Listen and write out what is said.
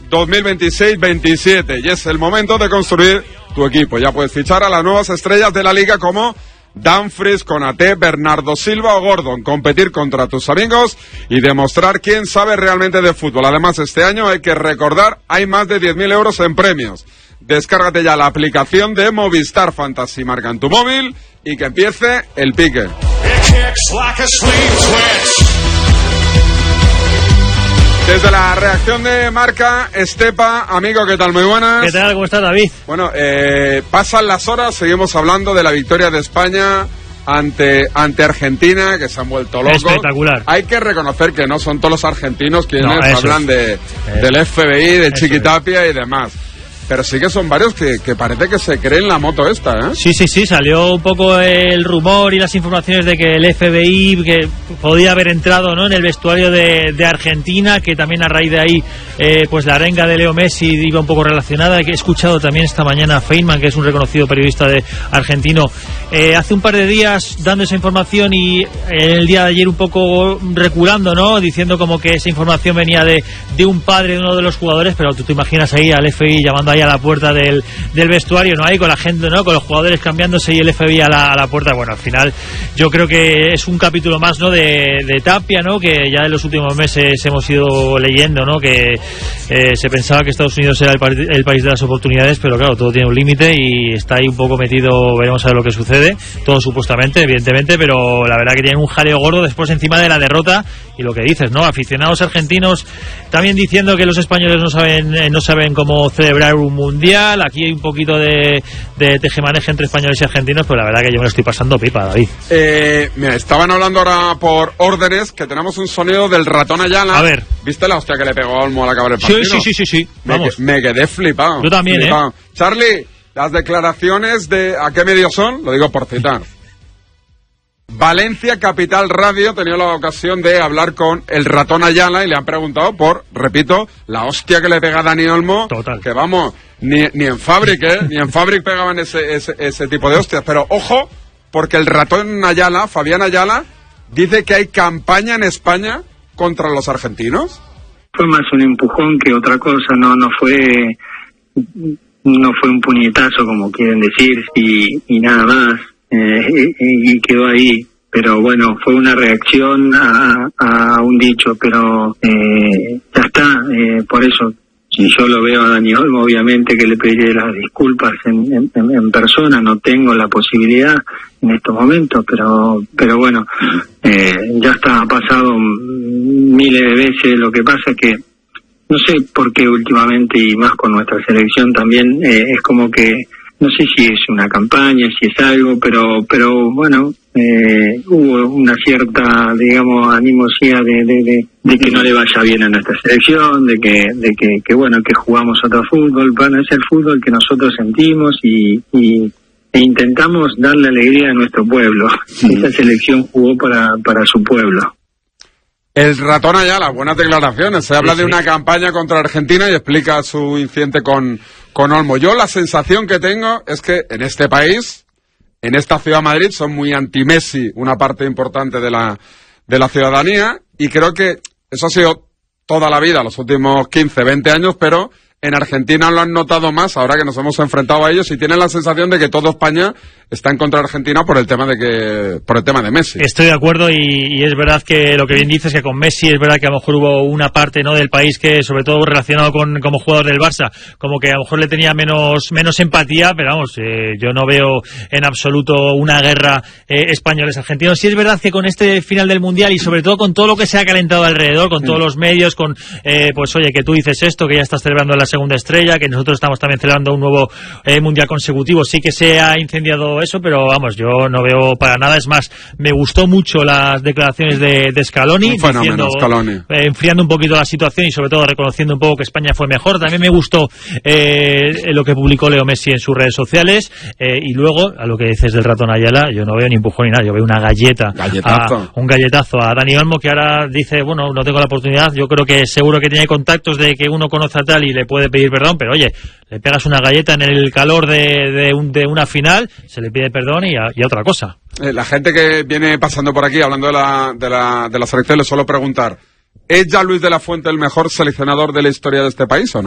2026-27 y es el momento de construir tu equipo. Ya puedes fichar a las nuevas estrellas de la liga como Dumfries, Konaté, Bernardo Silva o Gordon, competir contra tus amigos y demostrar quién sabe realmente de fútbol. Además, este año hay que recordar, hay más de 10.000 euros en premios. Descárgate ya la aplicación de Movistar Fantasy Marca en tu móvil y que empiece el pique. Desde la reacción de Marca, Estepa, amigo, ¿qué tal? Muy buenas. ¿Qué tal? ¿Cómo estás, David? Bueno, pasan las horas, seguimos hablando de la victoria de España ante Argentina, que se han vuelto locos. Espectacular. Hay que reconocer que no son todos los argentinos quienes hablan del FBI, de Chiquitapia y demás. Pero sí que son varios que parece que se creen la moto esta, ¿eh? Sí, salió un poco el rumor y las informaciones de que el FBI que podía haber entrado, ¿no?, en el vestuario de Argentina, que también a raíz de ahí pues la arenga de Leo Messi iba un poco relacionada. Que he escuchado también esta mañana a Feynman, que es un reconocido periodista argentino, hace un par de días dando esa información y el día de ayer un poco reculando, ¿no?, diciendo como que esa información venía de un padre de uno de los jugadores. Pero tú te imaginas ahí al FBI llamando ahí a la puerta del vestuario, ¿no? Ahí con la gente, ¿no?, con los jugadores cambiándose y el FBI a la puerta. Bueno, al final yo creo que es un capítulo más, ¿no?, de Tapia, ¿no?, que ya en los últimos meses hemos ido leyendo, ¿no?, que se pensaba que Estados Unidos era el país de las oportunidades, pero claro, todo tiene un límite y está ahí un poco metido. Veremos a ver lo que sucede, todo supuestamente, evidentemente, pero la verdad que tienen un jaleo gordo después encima de la derrota. Y lo que dices, ¿no?, aficionados argentinos también diciendo que los españoles no saben cómo celebrar un mundial. Aquí hay un poquito de tejemaneje entre españoles y argentinos, pero la verdad que yo me lo estoy pasando pipa, David. Mira, estaban hablando ahora por órdenes que tenemos un sonido del ratón Ayala. A ver. ¿Viste la hostia que le pegó a Olmo al acabar el partido? Sí. Vamos. Me quedé flipado. Yo también, flipado. Charlie, las declaraciones ¿a qué medio son? Lo digo por citar. Valencia Capital Radio tenía la ocasión de hablar con el ratón Ayala y le han preguntado por, repito, la hostia que le pega a Dani Olmo. Total. Que vamos, ni en Fabric, ni en Fabric pegaban ese tipo de hostias. Pero ojo, porque el ratón Ayala, Fabián Ayala, dice que hay campaña en España contra los argentinos. Fue más un empujón que otra cosa, no fue un puñetazo como quieren decir y nada más. Y quedó ahí, pero bueno, fue una reacción a un dicho, pero ya está. Por eso, si yo lo veo a Dani Olmo, obviamente que le pediré las disculpas en persona. No tengo la posibilidad en estos momentos, pero bueno, ya está, ha pasado miles de veces. Lo que pasa es que no sé por qué últimamente, y más con nuestra selección también, es como que no sé si es una campaña, si es algo, pero bueno, hubo una cierta, digamos, animosidad de que no le vaya bien a nuestra selección, de que bueno, que jugamos otro fútbol. Bueno, es el fútbol que nosotros sentimos e intentamos darle alegría a nuestro pueblo. Esa selección jugó para su pueblo. El ratón Ayala, buenas declaraciones. Se habla de una campaña contra Argentina y explica su incidente con Olmo. Yo la sensación que tengo es que en este país, en esta ciudad de Madrid, son muy anti-Messi, una parte importante de la ciudadanía, y creo que eso ha sido toda la vida, los últimos 15, 20 años, pero en Argentina lo han notado más ahora que nos hemos enfrentado a ellos y tienen la sensación de que toda España está en contra de Argentina por el tema de Messi. Estoy de acuerdo y es verdad que lo que bien dices, que con Messi es verdad que a lo mejor hubo una parte, ¿no?, del país que, sobre todo relacionado como jugador del Barça, como que a lo mejor le tenía menos empatía, pero vamos, yo no veo en absoluto una guerra españoles-argentinos. Sí es verdad que con este final del Mundial y sobre todo con todo lo que se ha calentado alrededor, con todos los medios, con pues oye, que tú dices esto, que ya estás celebrando la segunda estrella, que nosotros estamos también celebrando un nuevo Mundial consecutivo, sí que se ha incendiado eso, pero vamos, yo no veo para nada. Es más, me gustó mucho las declaraciones de Scaloni, un fenómeno, Scaloni, enfriando un poquito la situación y sobre todo reconociendo un poco que España fue mejor. También me gustó lo que publicó Leo Messi en sus redes sociales, y luego a lo que dices del ratón Ayala, yo no veo ni empujón ni nada, yo veo una un galletazo a Dani Olmo, que ahora dice, bueno, no tengo la oportunidad. Yo creo que seguro que tiene contactos de que uno conoce a tal y le puede pedir perdón, pero oye, le pegas una galleta en el calor de una final, se le pide perdón y otra cosa. La gente que viene pasando por aquí hablando de la selección, le suelo preguntar, ¿es ya Luis de la Fuente el mejor seleccionador de la historia de este país o no?